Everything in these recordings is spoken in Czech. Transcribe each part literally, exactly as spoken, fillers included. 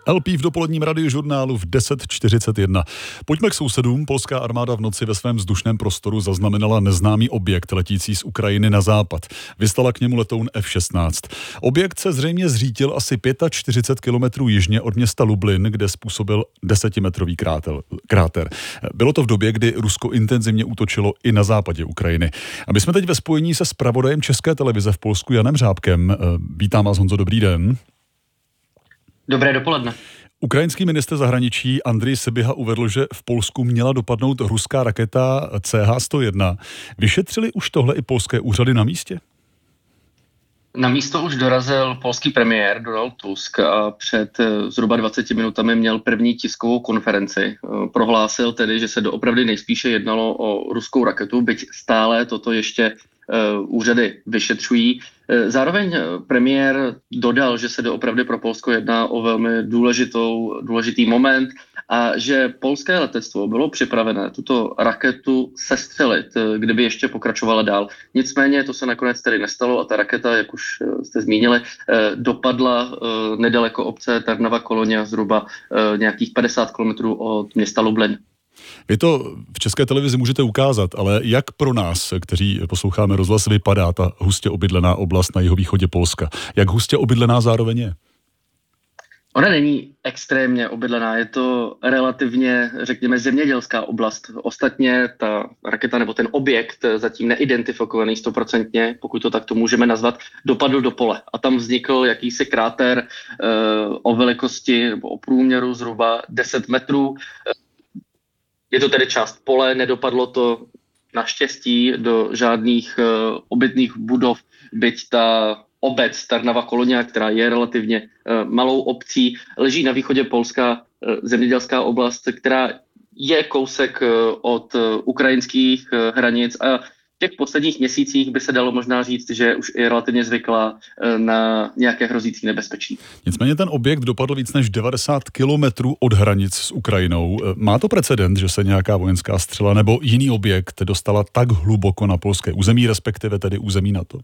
el pé v dopoledním radiožurnálu v deset čtyřicet jedna. Pojďme k sousedům. Polská armáda v noci ve svém vzdušném prostoru zaznamenala neznámý objekt letící z Ukrajiny na západ. Vystala k němu letoun ef šestnáct. Objekt se zřejmě zřítil asi čtyřicet pět kilometrů jižně od města Lublin, kde způsobil desetimetrový kráter. kráter. Bylo to v době, kdy Rusko intenzivně útočilo i na západě Ukrajiny. A my jsme teď ve spojení se zpravodajem České televize v Polsku Janem Řápkem. Vítám vás, Honzo, dobrý den. Dobré dopoledne. Ukrajinský ministr zahraničí Andrej Sybiha uvedl, že v Polsku měla dopadnout ruská raketa cé há sto jedna. Vyšetřili už tohle i polské úřady na místě? Na místo už dorazil polský premiér Donald Tusk a před zhruba dvaceti minutami měl první tiskovou konferenci. Prohlásil tedy, že se doopravdy nejspíše jednalo o ruskou raketu, byť stále toto ještě úřady vyšetřují. Zároveň premiér dodal, že se doopravdy pro Polsko jedná o velmi důležitou, důležitý moment a že polské letectvo bylo připravené tuto raketu sestřelit, kdyby ještě pokračovala dál. Nicméně to se nakonec tedy nestalo a ta raketa, jak už jste zmínili, dopadla nedaleko obce Tarnava Kolonia, zhruba nějakých padesát kilometrů od města Lublin. Vy to v České televizi můžete ukázat, ale jak pro nás, kteří posloucháme rozhlas, vypadá ta hustě obydlená oblast na jihovýchodě Polska? Jak hustě obydlená zároveň je? Ona není extrémně obydlená, je to relativně, řekněme, zemědělská oblast. Ostatně ta raketa nebo ten objekt, zatím neidentifikovaný stoprocentně, pokud to takto můžeme nazvat, dopadl do pole. A tam vznikl jakýsi kráter e, o velikosti nebo o průměru zhruba deset metrů. Je to tedy část pole, nedopadlo to naštěstí do žádných uh, obytných budov, byť ta obec Tarnava Kolonia, která je relativně uh, malou obcí, leží na východě Polska, uh, zemědělská oblast, která je kousek uh, od uh, ukrajinských uh, hranic a v těch posledních měsících by se dalo možná říct, že už je relativně zvyklá na nějaké hrozící nebezpečí. Nicméně ten objekt dopadl víc než devadesát kilometrů od hranic s Ukrajinou. Má to precedent, že se nějaká vojenská střela nebo jiný objekt dostala tak hluboko na polské území, respektive tedy území NATO?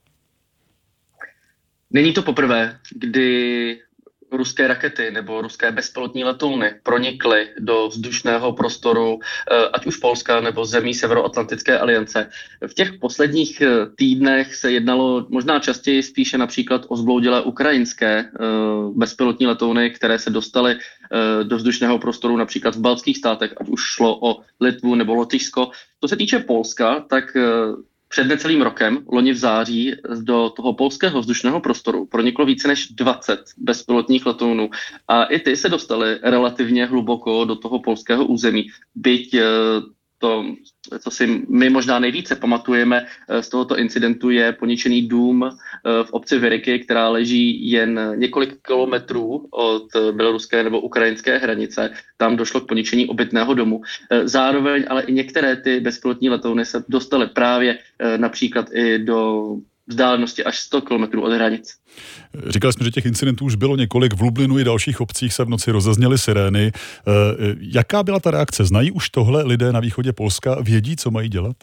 Není to poprvé, kdy ruské rakety nebo ruské bezpilotní letouny pronikly do vzdušného prostoru, ať už Polska nebo zemí Severoatlantické aliance. V těch posledních týdnech se jednalo možná častěji spíše například o zbloudilé ukrajinské bezpilotní letouny, které se dostaly do vzdušného prostoru například v baltských státech, ať už šlo o Litvu nebo Lotyšsko. Co se týče Polska, tak před necelým rokem, loni v září, do toho polského vzdušného prostoru proniklo více než dvacet bezpilotních letounů a i ty se dostaly relativně hluboko do toho polského území. Byť to, co si my možná nejvíce pamatujeme z tohoto incidentu, je poničený dům v obci Vyryky, která leží jen několik kilometrů od běloruské nebo ukrajinské hranice. Tam došlo k poničení obytného domu. Zároveň ale i některé ty bezpilotní letouny se dostaly právě například i do vzdálenosti až sto kilometrů od hranic. Říkali jsme, že těch incidentů už bylo několik. V Lublinu i dalších obcích se v noci rozezněly sirény. Jaká byla ta reakce? Znají už tohle lidé na východě Polska? Vědí, co mají dělat?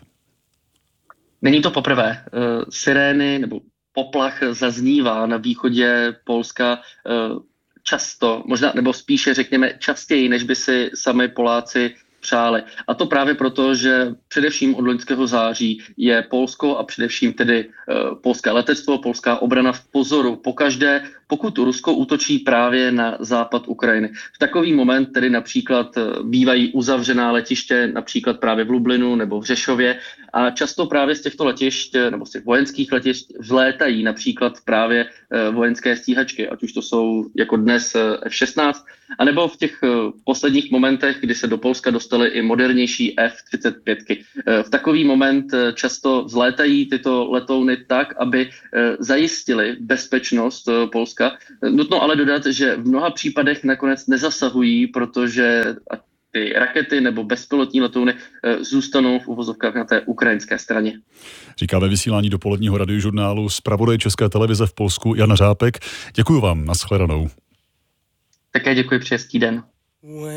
Není to poprvé. Sirény nebo poplach zaznívá na východě Polska často, možná, nebo spíše řekněme častěji, než by si sami Poláci přáli. A to právě proto, že především od loňského září je Polsko a především tedy uh, polské letectvo, polská obrana v pozoru pokaždé, pokud Rusko útočí právě na západ Ukrajiny. V takový moment tedy například bývají uzavřená letiště, například právě v Lublinu nebo v Řešově a často právě z těchto letišť nebo z těch vojenských letišť vzlétají například právě uh, vojenské stíhačky, ať už to jsou jako dnes uh, ef šestnáct, anebo v těch uh, posledních momentech, kdy se do Polska dostaly i modernější ef třicet pět. V takový moment často vzlétají tyto letouny tak, aby zajistili bezpečnost Polska. Nutno ale dodat, že v mnoha případech nakonec nezasahují, protože ty rakety nebo bezpilotní letouny zůstanou v uvozovkách na té ukrajinské straně. Říká ve vysílání dopoledního radiožurnálu zpravodaj České televize v Polsku Jan Řápek. Děkuji vám, nashledanou. Také děkuji, přeji hezký den.